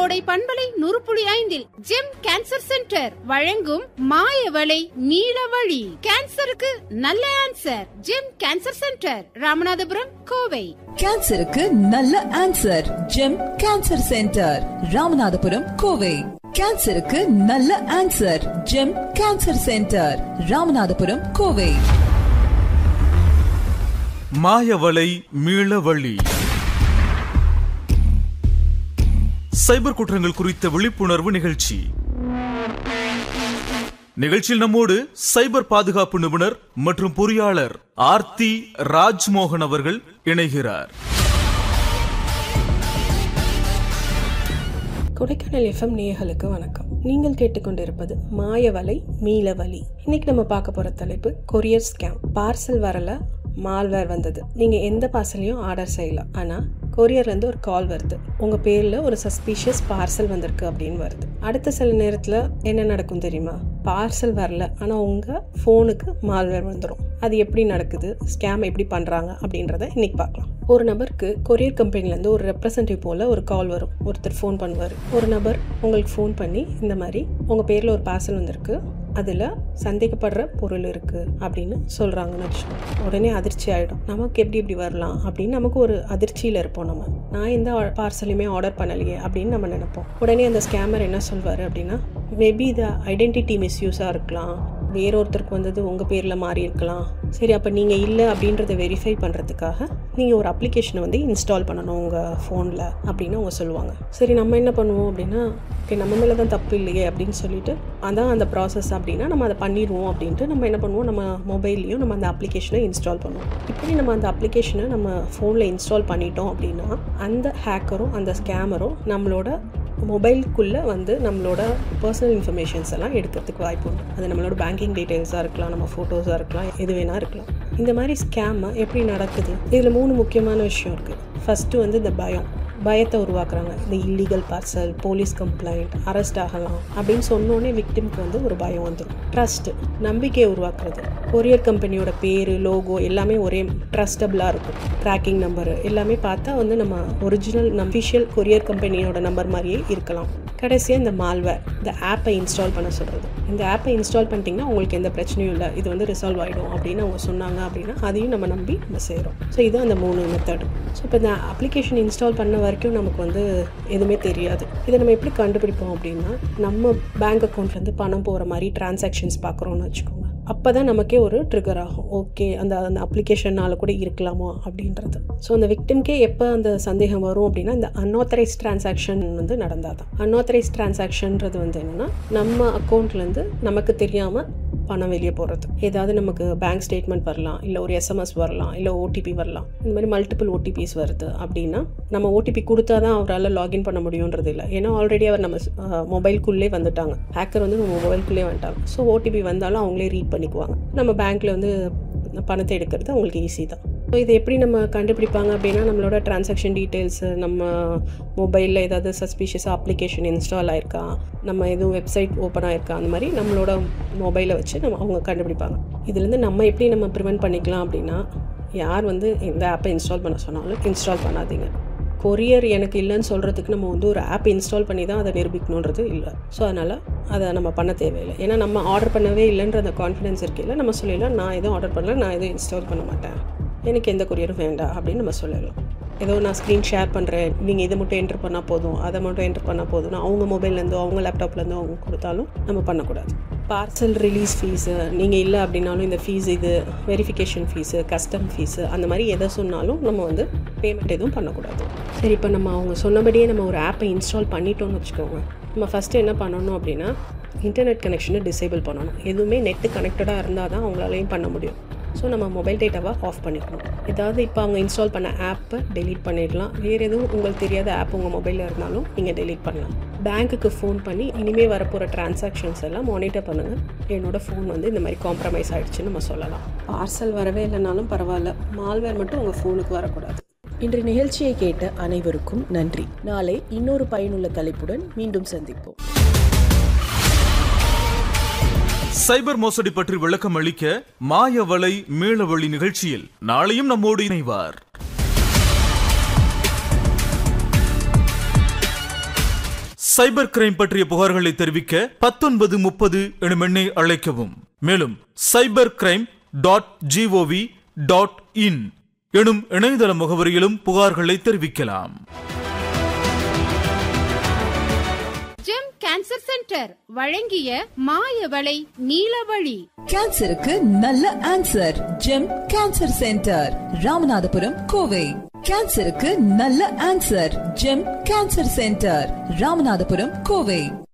கோடை பண்பலை 100.5 GeM cancer centre வழங்கும் மாயவளை மீளவழி. கேன்சருக்கு நல்ல answer. GeM cancer centre, Ramanathapuram, Kovai. கேன்சருக்கு நல்ல answer. GeM cancer centre, Ramanathapuram, Kovai. கேன்சருக்கு நல்ல answer. GeM cancer centre, Ramanathapuram, Kovai. மாயவளை மீளவழி. சைபர் குற்றங்கள் குறித்த விழிப்புணர்வு நிகழ்ச்சி. நிகழ்ச்சியில் நம்மோடு சைபர் பாதுகாப்பு நிபுணர் மற்றும் பொறியாளர் ஆர்த்தி ராஜ்மோகன் அவர்கள் இணைகிறார். கொடைக்கானல் FM நேயர்களுக்கு வணக்கம். நீங்கள் கேட்டுக்கொண்டிருப்பது மாயவலை மீளவழி. இன்னைக்கு நம்ம பார்க்க போற தலைப்பு கொரியர் ஸ்கேம். பார்சல் வரல, மால்வேர் வந்தது. நீங்க எந்த பார்சலையும் ஆர்டர் செய்யலாம். ஆனா கொரியர்ல இருந்து ஒரு கால் வருது, உங்க பேர்ல ஒரு சஸ்பீஷியஸ் பார்சல் வந்திருக்கு அப்படின்னு வருது. அடுத்த சில நேரத்துல என்ன நடக்கும் தெரியுமா? பார்சல் வரல, ஆனா உங்க போனுக்கு மால்வேர் வந்துடும். அது எப்படி நடக்குது, ஸ்கேம் எப்படி பண்றாங்க அப்படின்றத இன்னைக்கு பார்க்கலாம். ஒரு நபருக்கு கொரியர் கம்பெனில இருந்து ஒரு ரெப்ரசன்டேட்டிவ் போல ஒரு கால் வரும். ஒருத்தர் ஃபோன் பண்ணுவார். ஒரு நபர் உங்களுக்கு ஃபோன் பண்ணி இந்த மாதிரி உங்க பேர்ல ஒரு பார்சல் வந்திருக்கு, அதில் சந்தேகப்படுற பொருள் இருக்குது அப்படின்னு சொல்கிறாங்கன்னு வச்சுக்கோங்க. உடனே அதிர்ச்சி ஆகிடும். நமக்கு எப்படி வரலாம் அப்படின்னு நமக்கு ஒரு அதிர்ச்சியில் இருப்போம். நான் எந்த பார்சலையுமே ஆர்டர் பண்ணலையே அப்படின்னு நம்ம நினைப்போம். உடனே அந்த ஸ்கேமர் என்ன சொல்வார் அப்படின்னா, மேபி இது ஐடென்டிட்டி மிஸ்யூஸாக இருக்கலாம், வேறொருத்தருக்கு வந்தது உங்கள் பேரில் மாறி இருக்கலாம். சரி, அப்போ நீங்கள் இல்லை அப்படின்றத வெரிஃபை பண்ணுறதுக்காக நீங்கள் ஒரு அப்ளிகேஷனை வந்து இன்ஸ்டால் பண்ணணும் உங்கள் ஃபோனில் அப்படின்னு அவங்க சொல்லுவாங்க. சரி, நம்ம என்ன பண்ணுவோம் அப்படின்னா, ஓகே நம்ம மேலே தான் தப்பு இல்லையே அப்படின்னு சொல்லிட்டு அதான் அந்த ப்ராசஸ் அப்படின்னா நம்ம அதை பண்ணிடுவோம் அப்படின்ட்டு நம்ம என்ன பண்ணுவோம், நம்ம மொபைல்லையும் நம்ம அந்த அப்ளிகேஷனை இன்ஸ்டால் பண்ணுவோம். இப்படி நம்ம அந்த அப்ளிகேஷனை நம்ம ஃபோனில் இன்ஸ்டால் பண்ணிட்டோம் அப்படின்னா அந்த ஹேக்கரும் அந்த ஸ்கேமரும் நம்மளோட மொபைலுக்குள்ளே வந்து நம்மளோட பர்சனல் இன்ஃபர்மேஷன்ஸ் எல்லாம் எடுக்கிறதுக்கு வாய்ப்பு உண்டு. அது நம்மளோட பேங்கிங் டீட்டெயில்ஸாக இருக்கலாம், நம்ம ஃபோட்டோஸாக இருக்கலாம், எது வேணா இருக்கலாம். இந்த மாதிரி ஸ்கேம் எப்படி நடக்குது? இதில் 3 முக்கியமான விஷயம் இருக்குது. ஃபஸ்ட்டு வந்து இந்த பயத்தை உருவாக்குறாங்க. இந்த illegal parcel, police complaint, arrest ஆகலாம் அப்படின்னு சொன்னோடனே விக்டிம்க்கு வந்து ஒரு பயம் வந்துடும். ட்ரஸ்ட்டு, நம்பிக்கையை உருவாக்குறது. கொரியர் கம்பெனியோட பேர், லோகோ எல்லாமே ஒரே ட்ரஸ்டபிளாக இருக்கும். ட்ராக்கிங் நம்பரு எல்லாமே பார்த்தா வந்து நம்ம ஒரிஜினல் அஃபிஷியல் கொரியர் கம்பெனியோட நம்பர் மாதிரியே இருக்கலாம். கடைசியாக இந்த மால்வேர், இந்த ஆப்பை இன்ஸ்டால் பண்ண சொல்கிறது. இந்த ஆப்பை இன்ஸ்டால் பண்ணிட்டீங்கன்னா உங்களுக்கு எந்த பிரச்சனையும் இல்லை, இது வந்து ரிசால்வ் ஆகிடும் அப்படின்னு அவங்க சொன்னாங்க அப்படின்னா அதையும் நம்ம நம்பி நம்ம செய்கிறோம். ஸோ இது அந்த 3 மெத்தடு. ஸோ இப்போ இந்த அப்ளிகேஷன் இன்ஸ்டால் பண்ண வரைக்கும் நமக்கு வந்து எதுவுமே தெரியாது. இதை நம்ம எப்படி கண்டுபிடிப்போம் அப்படின்னா, நம்ம பேங்க் அக்கௌண்ட்லேருந்து பணம் போகிற மாதிரி டிரான்சாக்ஷன்ஸ் பார்க்குறோன்னு வச்சுக்கோங்க. அப்போ தான் நமக்கே ஒரு ட்ரிகர் ஆகும். ஓகே, அந்த அப்ளிகேஷனால் கூட இருக்கலாமோ அப்படின்றது. ஸோ அந்த விக்டிம்கே எப்போ அந்த சந்தேகம் வரும் அப்படின்னா, இந்த அன்ஆத்தரைஸ் டிரான்சாக்ஷன் வந்து நடந்தால் தான். அன்ஆத்தரைஸ் டிரான்சாக்ஷன்றது வந்து என்னென்னா, நம்ம அக்கௌண்ட்லேருந்து நமக்கு தெரியாமல் பணம் வெளியே போகிறது. ஏதாவது நமக்கு பேங்க் ஸ்டேட்மெண்ட் வரலாம், இல்லை ஒரு SMS வரலாம், இல்லை OTP வரலாம். இந்த மாதிரி மல்டிபிள் OTPs வருது அப்படின்னா நம்ம OTP கொடுத்தா தான் அவரால் லாகின் பண்ண முடியுன்றது இல்லை. ஏன்னா ஆல்ரெடி அவர் நம்ம மொபைலுக்குள்ளே வந்துட்டாங்க. ஹேக்கர் வந்து நம்ம மொபைலுக்குள்ளே வந்துட்டாங்க. ஸோ OTP வந்தாலும் அவங்களே ரீட் பண்ணிக்குவாங்க. நம்ம பேங்க்கில் வந்து பணத்தை எடுக்கிறது அவங்களுக்கு ஈஸி தான். ஸோ இதை எப்படி நம்ம கண்டுபிடிப்பாங்க அப்படின்னா, நம்மளோட டிரான்சாக்ஷன் டீட்டெயில்ஸு, நம்ம மொபைலில் ஏதாவது சஸ்பீஷியஸாக அப்ளிகேஷன் இன்ஸ்டால் ஆயிருக்கா, நம்ம எதுவும் வெப்சைட் ஓப்பன் ஆயிருக்கா, அந்த மாதிரி நம்மளோட மொபைலை வச்சு அவங்க கண்டுபிடிப்பாங்க. இதுலேருந்து நம்ம எப்படி நம்ம ப்ரிவென்ட் பண்ணிக்கலாம் அப்படின்னா, யார் வந்து இந்த ஆப்பை இன்ஸ்டால் பண்ண சொன்னாலும் இன்ஸ்டால் பண்ணாதீங்க. கொரியர் எனக்கு இல்லைன்னு சொல்கிறதுக்கு நம்ம வந்து ஒரு ஆப் இன்ஸ்டால் பண்ணி தான் அதை நிரூபிக்கணுன்றது இல்லை. ஸோ அதனால் அதை நம்ம பண்ண தேவையில்லை. ஏன்னா நம்ம ஆர்டர் பண்ணவே இல்லைன்ற அந்த கான்ஃபிடென்ஸ் இருக்கையில் நம்ம சொல்லிடலாம், நான் எதுவும் ஆர்டர் பண்ணல, நான் எதுவும் இன்ஸ்டால் பண்ண மாட்டேன், எனக்கு எந்த கொரியரும் வேண்டாம் அப்படின்னு நம்ம சொல்லலாம். ஏதோ நான் ஸ்க்ரீன் ஷேர் பண்ணுறேன், நீங்கள் இதை மட்டும் என்ட்ரு பண்ணால் போதும், அதை மட்டும் என்ட்ரு பண்ணால் போதும், அவங்க மொபைல்லேருந்தோ அவங்க லேப்டாப்லேருந்தோ அவங்க கொடுத்தாலும் நம்ம பண்ணக்கூடாது. பார்சல் ரிலீஸ் ஃபீஸு நீங்கள் இல்லை அப்படின்னாலும் இந்த ஃபீஸ், இது வெரிஃபிகேஷன் ஃபீஸு, கஸ்டம் ஃபீஸு, அந்த மாதிரி எதை சொன்னாலும் நம்ம வந்து பேமெண்ட் எதுவும் பண்ணக்கூடாது. சரி, இப்போ நம்ம அவங்க சொன்னபடியே நம்ம ஒரு ஆப்பை இன்ஸ்டால் பண்ணிட்டோம்னு வச்சுக்கோங்க. நம்ம ஃபஸ்ட்டு என்ன பண்ணணும் அப்படின்னா, இன்டர்நெட் கனெக்ஷனை டிசேபிள் பண்ணணும். எதுவுமே நெட்டு கனெக்டடாக இருந்தால் தான் அவங்களாலையும் பண்ண முடியும். ஸோ நம்ம மொபைல் டேட்டாவை ஆஃப் பண்ணிக்கணும். ஏதாவது இப்போ அவங்க இன்ஸ்டால் பண்ண ஆப்பை டெலீட் பண்ணிடலாம். வேறு எதுவும் உங்களுக்கு தெரியாத ஆப் உங்கள் மொபைலில் இருந்தாலும் நீங்கள் டெலீட் பண்ணலாம். பேங்க்குக்கு ஃபோன் பண்ணி இனிமேல் வரப்போகிற டிரான்சாக்ஷன்ஸ் எல்லாம் மானிட்டர் பண்ணுங்கள். என்னோடய ஃபோன் வந்து இந்த மாதிரி காம்ப்ரமைஸ் ஆகிடுச்சுன்னு நம்ம சொல்லலாம். பார்சல் வரவே இல்லைனாலும் பரவாயில்ல, மால்வேர் மட்டும் உங்கள் ஃபோனுக்கு வரக்கூடாது. இன்று நிகழ்ச்சியை கேட்ட அனைவருக்கும் நன்றி. நாளை இன்னொரு பயனுள்ள தலைப்புடன் மீண்டும் சந்திப்போம். சைபர் மோசடி பற்றி விளக்கம் அளிக்க மாயவளை மீளவழி நிகழ்ச்சியில் நாளையும் நம்மோடு இணைவார். சைபர் கிரைம் பற்றிய புகார்களை தெரிவிக்க 1930 எனும் எண்ணை அழைக்கவும். மேலும் cybercrime.gov.in எனும் இணையதள முகவரியிலும் புகார்களை தெரிவிக்கலாம். ஜெம் கேன்சர் சென்டர் வழங்கிய மாயவளை நீலவழி. கேன்சருக்கு நல்ல answer. GeM cancer centre, Ramanathapuram, Kovai. கேன்சருக்கு நல்ல answer. GeM cancer centre, Ramanathapuram, Kovai.